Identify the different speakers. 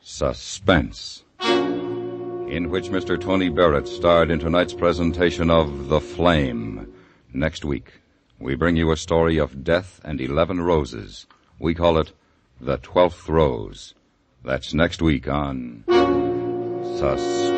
Speaker 1: Suspense, in which Mr. Tony Barrett starred in tonight's presentation of The Flame. Next week, we bring you a story of death and 11 roses. We call it The 12th Rose. That's next week on Suspense.